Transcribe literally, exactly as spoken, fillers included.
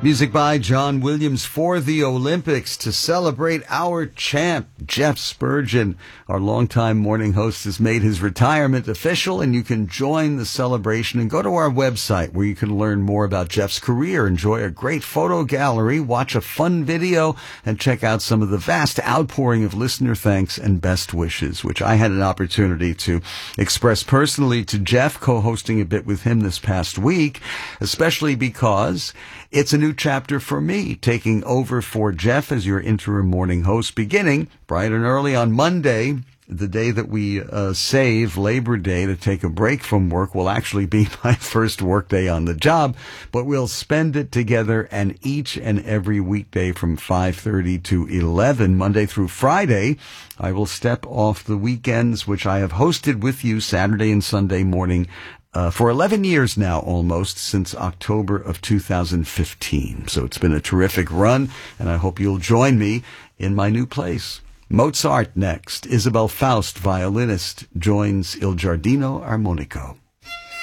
Music by John Williams for the Olympics to celebrate our champ, Jeff Spurgeon. Our longtime morning host has made his retirement official, and you can join the celebration and go to our website where you can learn more about Jeff's career, enjoy a great photo gallery, watch a fun video, and check out some of the vast outpouring of listener thanks and best wishes, which I had an opportunity to express personally to Jeff, co-hosting a bit with him this past week, especially because it's a new chapter for me, taking over for Jeff as your interim morning host, beginning bright and early on Monday. The day that we uh, save Labor Day to take a break from work will actually be my first work day on the job, but we'll spend it together, and each and every weekday from five thirty to eleven, Monday through Friday, I will step off the weekends, which I have hosted with you Saturday and Sunday morning Uh, for eleven years now, almost, since October of two thousand fifteen. So it's been a terrific run, and I hope you'll join me in my new place. Mozart next. Isabel Faust, violinist, joins Il Giardino Armonico.